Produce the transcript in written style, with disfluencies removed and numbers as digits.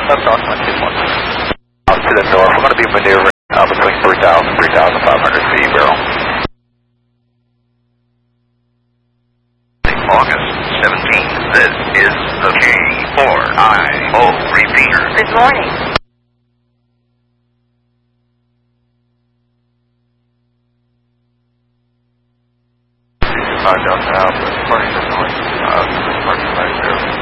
That's awesome. To the north, I'm going to be maneuvering between 3,000 and 3,500 feet, barrel. August 17th, this is the K4IO repeater. Good morning. Down south, party noise, party back there.